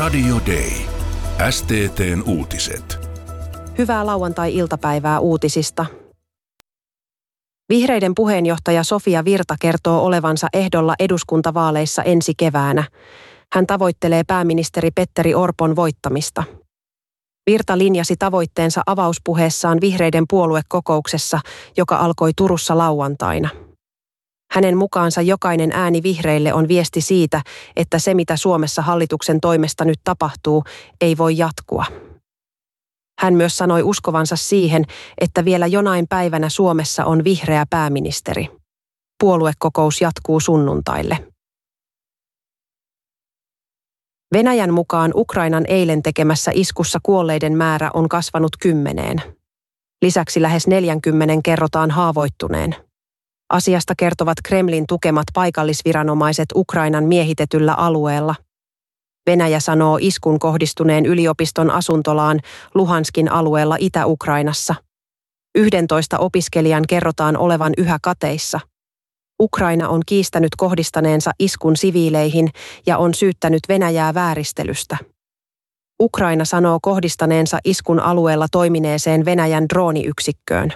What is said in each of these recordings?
Radio Day. STT:n uutiset. Hyvää lauantai-iltapäivää uutisista. Vihreiden puheenjohtaja Sofia Virta kertoo olevansa ehdolla eduskuntavaaleissa ensi keväänä. Hän tavoittelee pääministeri Petteri Orpon voittamista. Virta linjasi tavoitteensa avauspuheessaan vihreiden puoluekokouksessa, joka alkoi Turussa lauantaina. Hänen mukaansa jokainen ääni vihreille on viesti siitä, että se mitä Suomessa hallituksen toimesta nyt tapahtuu, ei voi jatkua. Hän myös sanoi uskovansa siihen, että vielä jonain päivänä Suomessa on vihreä pääministeri. Puoluekokous jatkuu sunnuntaille. Venäjän mukaan Ukrainan eilen tekemässä iskussa kuolleiden määrä on kasvanut 10. Lisäksi lähes 40 kerrotaan haavoittuneen. Asiasta kertovat Kremlin tukemat paikallisviranomaiset Ukrainan miehitetyllä alueella. Venäjä sanoo iskun kohdistuneen yliopiston asuntolaan Luhanskin alueella Itä-Ukrainassa. 11 opiskelijan kerrotaan olevan yhä kateissa. Ukraina on kiistänyt kohdistaneensa iskun siviileihin ja on syyttänyt Venäjää vääristelystä. Ukraina sanoo kohdistaneensa iskun alueella toimineeseen Venäjän drooniyksikköön.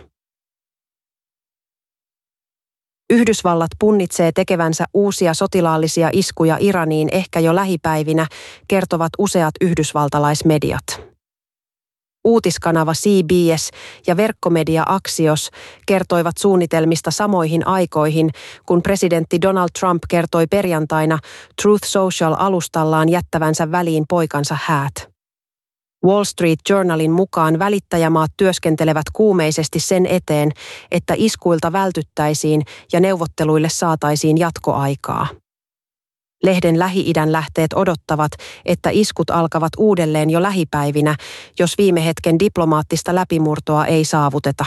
Yhdysvallat punnitsee tekevänsä uusia sotilaallisia iskuja Iraniin ehkä jo lähipäivinä, kertovat useat yhdysvaltalaismediat. Uutiskanava CBS ja verkkomedia Axios kertoivat suunnitelmista samoihin aikoihin, kun presidentti Donald Trump kertoi perjantaina Truth Social-alustallaan jättävänsä väliin poikansa häät. Wall Street Journalin mukaan välittäjämaat työskentelevät kuumeisesti sen eteen, että iskuilta vältyttäisiin ja neuvotteluille saataisiin jatkoaikaa. Lehden Lähi-idän lähteet odottavat, että iskut alkavat uudelleen jo lähipäivinä, jos viime hetken diplomaattista läpimurtoa ei saavuteta.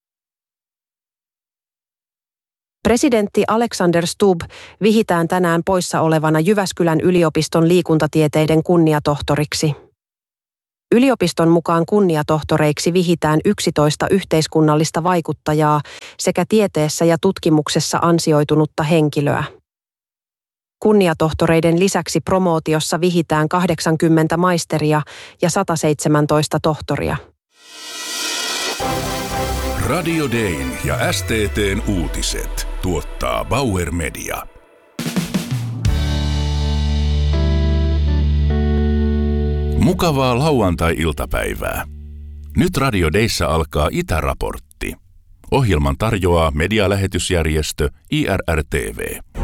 Presidentti Alexander Stubb vihitään tänään poissa olevana Jyväskylän yliopiston liikuntatieteiden kunniatohtoriksi. Yliopiston mukaan kunniatohtoreiksi vihitään 11 yhteiskunnallista vaikuttajaa sekä tieteessä ja tutkimuksessa ansioitunutta henkilöä. Kunniatohtoreiden lisäksi promootiossa vihitään 80 maisteria ja 117 tohtoria. Radio Dayn ja STT:n uutiset tuottaa Bauer Media. Mukavaa lauantai-iltapäivää. Nyt Radio Dayssä alkaa Itäraportti. Ohjelman tarjoaa medialähetysjärjestö IRR-TV.